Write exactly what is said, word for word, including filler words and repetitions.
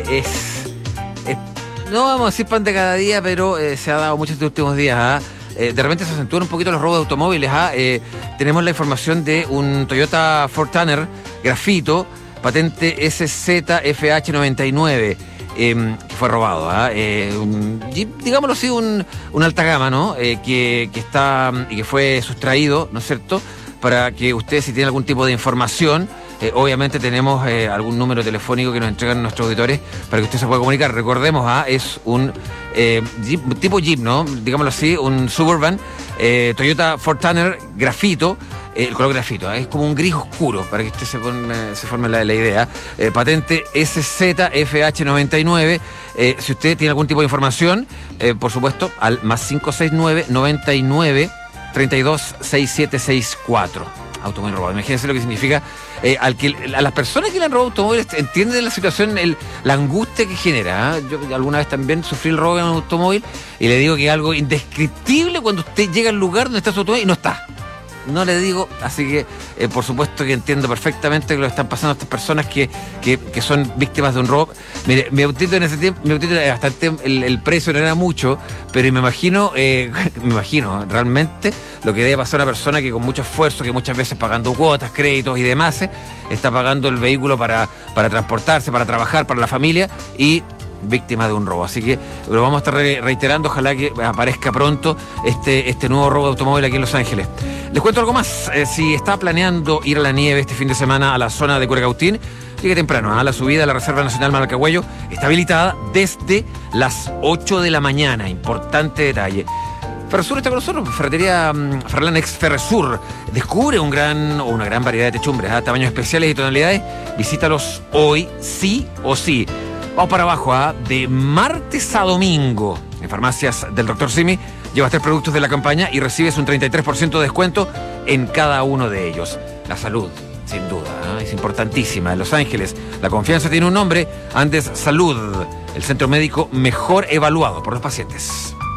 Es, es, no vamos a decir pan de cada día, pero eh, se ha dado mucho estos últimos días. ¿ah? Eh, de repente se acentúan un poquito los robos de automóviles. ¿ah? Eh, tenemos la información de un Toyota Ford Runner grafito, patente S Z F H noventa y nueve, eh, que fue robado. ¿ah? Eh, un, digámoslo así, un, un alta gama, ¿no? Eh, que, que está y que fue sustraído, ¿no es cierto?, para que ustedes, si tienen algún tipo de información, eh, obviamente tenemos eh, algún número telefónico que nos entregan nuestros auditores para que usted se pueda comunicar. Recordemos, ¿ah? es un eh, Jeep, tipo Jeep, ¿no? Digámoslo así, un Suburban, eh, Toyota Ford Runner grafito, eh, el color grafito, ¿eh? es como un gris oscuro, para que usted se, pone, se forme la, la idea. Eh, patente S Z F H noventa y nueve. Eh, si usted tiene algún tipo de información, eh, por supuesto, al más cinco seis nueve, noventa y nueve, treinta y dos, sesenta y siete sesenta y cuatro. Automóvil robado. Imagínense lo que significa. Eh, al que, a las personas que le han robado automóviles entienden la situación, el, la angustia que genera. ¿eh? Yo alguna vez también sufrí el robo en un automóvil y le digo que es algo indescriptible cuando usted llega al lugar donde está su automóvil y no está. No le digo, así que eh, por supuesto que entiendo perfectamente que lo están pasando a estas personas que, que, que son víctimas de un robo. Mire, mi autito en ese tiempo, mi autito era bastante, el, el precio no era mucho, pero me imagino, eh, me imagino realmente lo que debe pasar a una persona que con mucho esfuerzo, que muchas veces pagando cuotas, créditos y demás, eh, está pagando el vehículo para, para transportarse, para trabajar, para la familia y víctima de un robo. Así que lo vamos a estar reiterando, ojalá que aparezca pronto este, este nuevo robo de automóvil aquí en Los Ángeles. Les cuento algo más. Eh, si está planeando ir a la nieve este fin de semana a la zona de Curacautín, llegue temprano. ¿eh? La subida a la Reserva Nacional Maracagüello está habilitada desde las ocho de la mañana. Importante detalle. Ferresur está con nosotros, Ferretería um, Ferrlan ex Ferresur. Descubre un gran o una gran variedad de techumbres, ¿eh? tamaños especiales y tonalidades. Visítalos hoy, sí o sí. Vamos para abajo, ¿eh? de martes a domingo. En farmacias del doctor Simi llevas tres productos de la campaña y recibes un treinta y tres por ciento de descuento en cada uno de ellos. La salud, sin duda, ¿eh? es importantísima. En Los Ángeles, la confianza tiene un nombre, Andes Salud, el centro médico mejor evaluado por los pacientes.